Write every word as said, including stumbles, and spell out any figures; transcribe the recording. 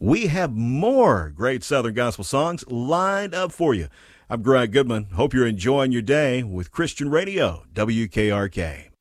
we have more great Southern gospel songs lined up for you. I'm Greg Goodman. Hope you're enjoying your day with Christian Radio, W K R K.